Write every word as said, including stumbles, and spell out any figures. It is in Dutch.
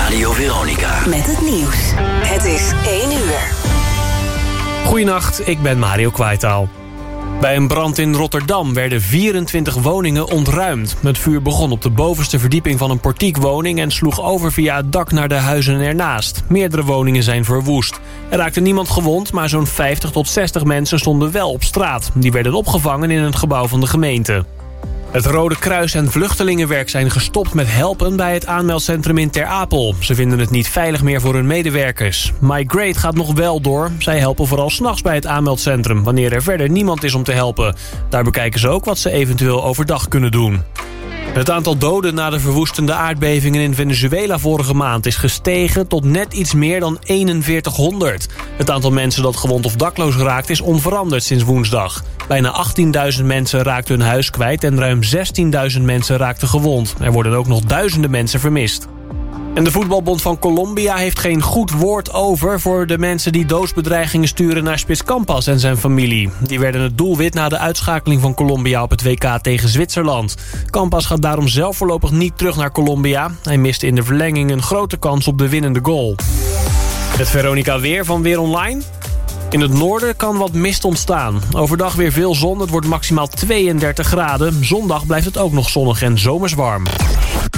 Radio Veronica. Met het nieuws. Het is één uur. Goedenacht, ik ben Mario Kwaitaal. Bij een brand in Rotterdam werden vierentwintig woningen ontruimd. Het vuur begon op de bovenste verdieping van een portiekwoning en sloeg over via het dak naar de huizen ernaast. Meerdere woningen zijn verwoest. Er raakte niemand gewond, maar zo'n vijftig tot zestig mensen stonden wel op straat. Die werden opgevangen in het gebouw van de gemeente. Het Rode Kruis en Vluchtelingenwerk zijn gestopt met helpen bij het aanmeldcentrum in Ter Apel. Ze vinden het niet veilig meer voor hun medewerkers. Migrate gaat nog wel door. Zij helpen vooral 's nachts bij het aanmeldcentrum, wanneer er verder niemand is om te helpen. Daar bekijken ze ook wat ze eventueel overdag kunnen doen. Het aantal doden na de verwoestende aardbevingen in Venezuela vorige maand is gestegen tot net iets meer dan eenenveertighonderd. Het aantal mensen dat gewond of dakloos raakt is onveranderd sinds woensdag. Bijna achttienduizend mensen raakten hun huis kwijt en ruim zestienduizend mensen raakten gewond. Er worden ook nog duizenden mensen vermist. En de voetbalbond van Colombia heeft geen goed woord over voor de mensen die doodsbedreigingen sturen naar Spits Campas en zijn familie. Die werden het doelwit na de uitschakeling van Colombia op het W K tegen Zwitserland. Campas gaat daarom zelf voorlopig niet terug naar Colombia. Hij miste in de verlenging een grote kans op de winnende goal. Het Veronica weer van Weer Online. In het noorden kan wat mist ontstaan. Overdag weer veel zon, het wordt maximaal tweeëndertig graden. Zondag blijft het ook nog zonnig en zomers warm.